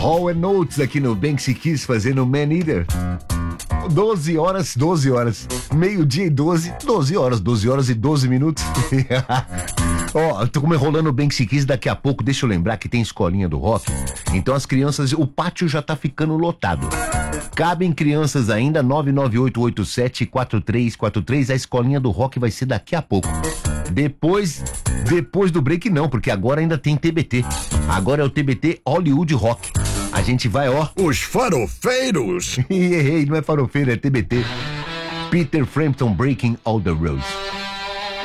Hall and Oates aqui no Banksy Kiss fazendo Man Eater. 12 horas, meio-dia e 12 horas e 12 minutos. Ó, tô rolando o Banksy Kiss, daqui a pouco, deixa eu lembrar que tem escolinha do rock. Então as crianças, o pátio já tá ficando lotado. Cabem crianças ainda, 998874343, a escolinha do rock vai ser daqui a pouco. Depois do break não, porque agora ainda tem TBT. Agora é o TBT Hollywood Rock. A gente vai, ó. Os farofeiros! Errei, não é farofeiro, é TBT. Peter Frampton Breaking All the Rules.